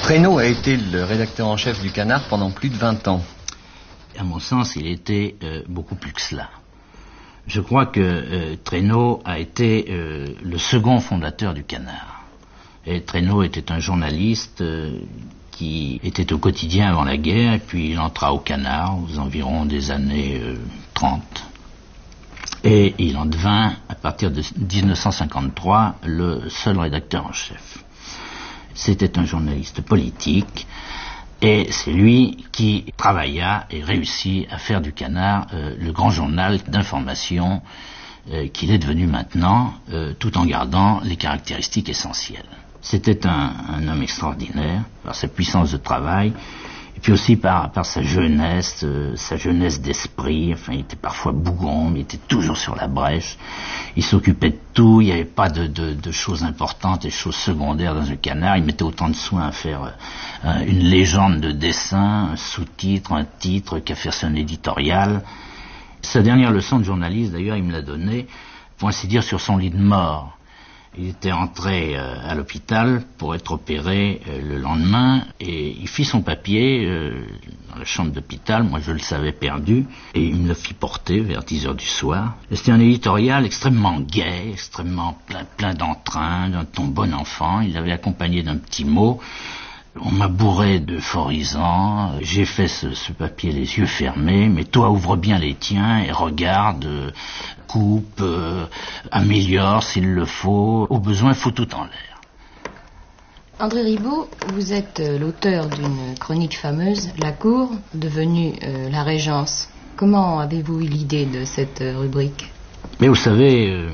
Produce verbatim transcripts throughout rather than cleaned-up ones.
Treynaud a été le rédacteur en chef du Canard pendant plus de vingt ans. À mon sens, il était euh, beaucoup plus que cela. Je crois que euh, Treynaud a été euh, le second fondateur du Canard. Et Treynaud était un journaliste euh, qui était au quotidien avant la guerre, et puis il entra au Canard aux environs des années euh, trente. Et il en devint, à partir de dix-neuf cent cinquante-trois, le seul rédacteur en chef. C'était un journaliste politique, et c'est lui qui travailla et réussit à faire du Canard euh, le grand journal d'information euh, qu'il est devenu maintenant, euh, tout en gardant les caractéristiques essentielles. C'était un, un homme extraordinaire, par sa puissance de travail, et puis aussi par, par sa jeunesse, euh, sa jeunesse d'esprit. Enfin, il était parfois bougon, mais il était toujours sur la brèche. Il s'occupait de tout, il n'y avait pas de, de, de choses importantes et de choses secondaires dans un Canard. Il mettait autant de soin à faire euh, une légende de dessin, un sous-titre, un titre, qu'à faire son éditorial. Sa dernière leçon de journaliste, d'ailleurs, il me l'a donnée, pour ainsi dire, sur son lit de mort. Il était entré euh, à l'hôpital pour être opéré euh, le lendemain, et il fit son papier euh, dans la chambre d'hôpital. Moi, je le savais perdu, et il me le fit porter vers dix heures du soir. Et c'était un éditorial extrêmement gai, extrêmement plein, plein d'entrain, d'un ton bon enfant. Il l'avait accompagné d'un petit mot. On m'a bourré d'euphorisants, j'ai fait ce, ce papier les yeux fermés, mais toi ouvre bien les tiens et regarde, euh, coupe, euh, améliore s'il le faut, au besoin faut tout en l'air. André Ribaud, vous êtes euh, l'auteur d'une chronique fameuse, La Cour, devenue euh, La Régence. Comment avez-vous eu l'idée de cette euh, rubrique? Mais vous savez... Euh,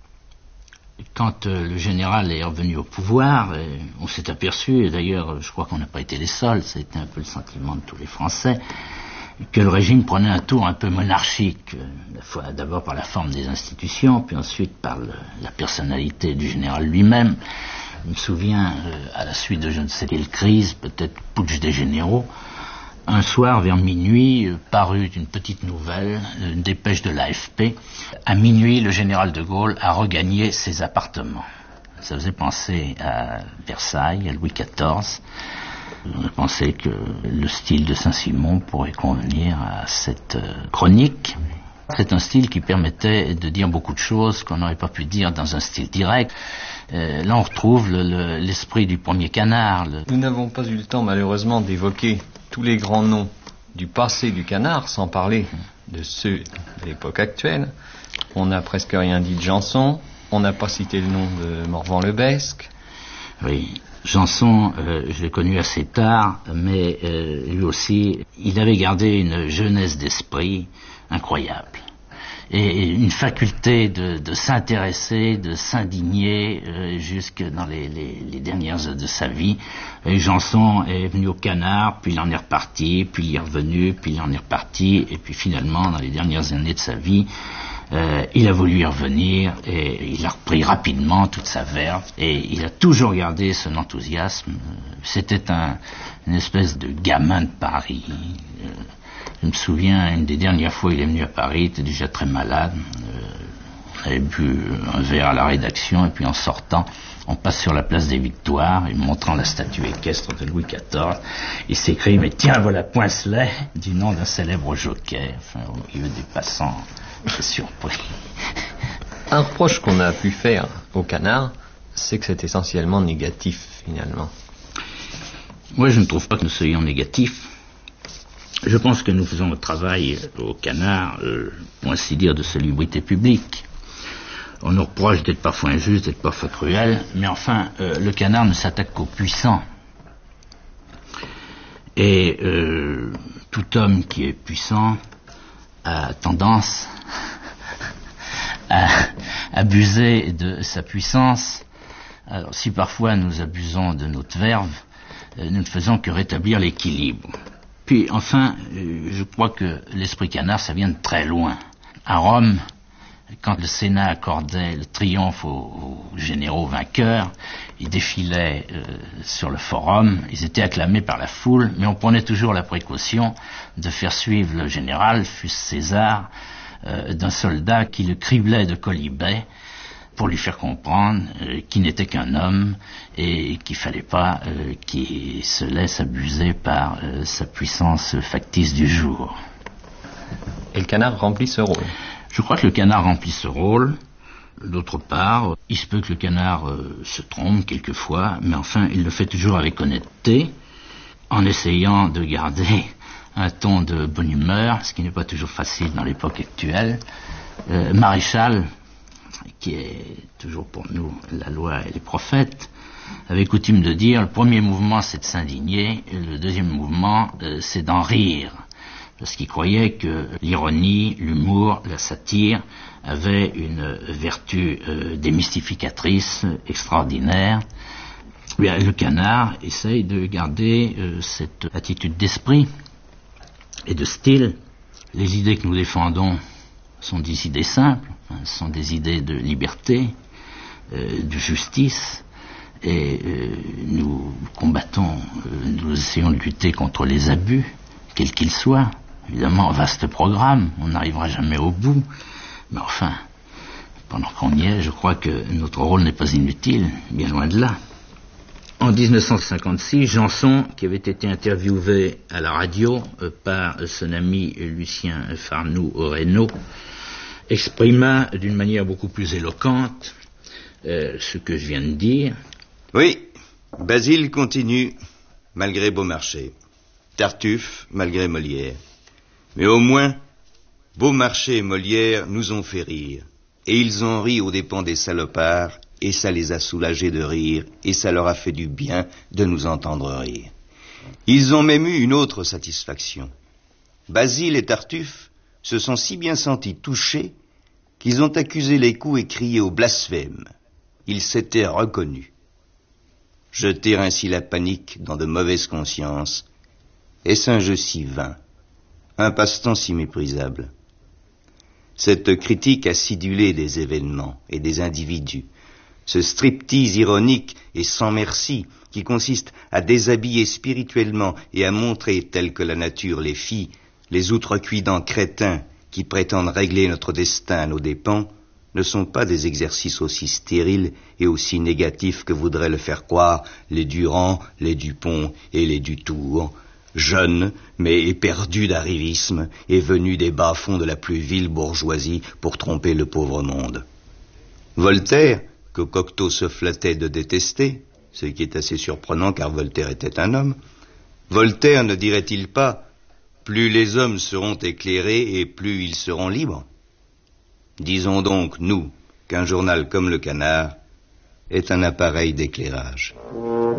Quand euh, le général est revenu au pouvoir, euh, on s'est aperçu, et d'ailleurs je crois qu'on n'a pas été les seuls, ça a été un peu le sentiment de tous les Français, que le régime prenait un tour un peu monarchique, euh, d'abord par la forme des institutions, puis ensuite par le, la personnalité du général lui-même. Je me souviens, euh, à la suite de je ne sais quelle crise, peut-être putsch des généraux, un soir, vers minuit, euh, parut une petite nouvelle, une dépêche de l'A F P. À minuit, le général de Gaulle a regagné ses appartements. Ça faisait penser à Versailles, à Louis quatorze. On a pensé que le style de Saint-Simon pourrait convenir à cette euh, chronique. C'est un style qui permettait de dire beaucoup de choses qu'on n'aurait pas pu dire dans un style direct. Euh, là, on retrouve le, le, l'esprit du premier Canard. Le... Nous n'avons pas eu le temps, malheureusement, d'évoquer tous les grands noms du passé du Canard, sans parler de ceux de l'époque actuelle. On n'a presque rien dit de Janson, on n'a pas cité le nom de Morvan-Lebesgue. Oui, Janson, euh, je l'ai connu assez tard, mais euh, lui aussi, il avait gardé une jeunesse d'esprit incroyable. Et une faculté de, de s'intéresser, de s'indigner euh, jusque dans les, les, les dernières heures de sa vie. Et Janson est venu au Canard, puis il en est reparti, puis il est revenu, puis il en est reparti, et puis finalement, dans les dernières années de sa vie, euh, il a voulu y revenir, et il a repris rapidement toute sa verve, et il a toujours gardé son enthousiasme. C'était un, une espèce de gamin de Paris. Euh, Je me souviens, une des dernières fois, il est venu à Paris, il était déjà très malade. Euh, on avait bu un verre à la rédaction, et puis en sortant, on passe sur la place des Victoires, et montrant la statue équestre de Louis quatorze, il s'écrie, mais tiens, voilà Poincelet, du nom d'un célèbre jockey. Enfin, au milieu des passants, c'est surpris. Un reproche qu'on a pu faire au Canard, c'est que c'est essentiellement négatif, finalement. Moi, je ne trouve pas que nous soyons négatifs. Je pense que nous faisons le travail au Canard, euh, pour ainsi dire, de salubrité publique. On nous reproche d'être parfois injuste, d'être parfois cruel, mais enfin, euh, le Canard ne s'attaque qu'aux puissants. Et euh, tout homme qui est puissant a tendance à abuser de sa puissance. Alors, si parfois nous abusons de notre verve, euh, nous ne faisons que rétablir l'équilibre. Puis, enfin, euh, je crois que l'esprit Canard, ça vient de très loin. À Rome, quand le Sénat accordait le triomphe aux, aux généraux vainqueurs, ils défilaient euh, sur le forum, ils étaient acclamés par la foule, mais on prenait toujours la précaution de faire suivre le général, fût-ce César, euh, d'un soldat qui le criblait de quolibets pour lui faire comprendre euh, qu'il n'était qu'un homme et qu'il fallait pas euh, qu'il se laisse abuser par euh, sa puissance factice du jour. Et le canard remplit ce rôle. Je crois que le canard remplit ce rôle. D'autre part, il se peut que le canard euh, se trompe quelquefois, mais enfin, il le fait toujours avec honnêteté, en essayant de garder un ton de bonne humeur, ce qui n'est pas toujours facile dans l'époque actuelle. Euh, Maréchal, qui est toujours pour nous la loi et les prophètes, avait coutume de dire, le premier mouvement c'est de s'indigner, et le deuxième mouvement euh, c'est d'en rire. Parce qu'il croyait que l'ironie, l'humour, la satire avaient une vertu euh, démystificatrice extraordinaire. Bien, le canard essaye de garder euh, cette attitude d'esprit et de style. Les idées que nous défendons sont des idées simples, hein, sont des idées de liberté, euh, de justice, et euh, nous combattons, euh, nous essayons de lutter contre les abus, quels qu'ils soient. Évidemment, vaste programme, on n'arrivera jamais au bout, mais enfin, pendant qu'on y est, je crois que notre rôle n'est pas inutile, bien loin de là. En dix-neuf cent cinquante-six, Janson, qui avait été interviewé à la radio euh, par son ami Lucien Farnoux-Reynaud, exprima d'une manière beaucoup plus éloquente euh, ce que je viens de dire. Oui, Basile continue, malgré Beaumarchais. Tartuffe, malgré Molière. Mais au moins, Beaumarchais et Molière nous ont fait rire. Et ils ont ri aux dépens des salopards, et ça les a soulagés de rire, et ça leur a fait du bien de nous entendre rire. Ils ont même eu une autre satisfaction. Basile et Tartuffe se sont si bien sentis touchés qu'ils ont accusé les coups et crié au blasphème. Ils s'étaient reconnus. Jeter ainsi la panique dans de mauvaises consciences, est-ce un jeu si vain, un passe-temps si méprisable? Cette critique acidulée des événements et des individus, ce striptease ironique et sans merci qui consiste à déshabiller spirituellement et à montrer, tel que la nature les fit, les outrecuidants crétins qui prétendent régler notre destin à nos dépens, ne sont pas des exercices aussi stériles et aussi négatifs que voudraient le faire croire les Durand, les Dupont et les Dutour, jeunes mais éperdus d'arrivisme et venus des bas-fonds de la plus vile bourgeoisie pour tromper le pauvre monde. Voltaire, que Cocteau se flattait de détester, ce qui est assez surprenant car Voltaire était un homme, Voltaire ne dirait-il pas « Plus les hommes seront éclairés et plus ils seront libres ». Disons donc, nous, qu'un journal comme Le Canard est un appareil d'éclairage.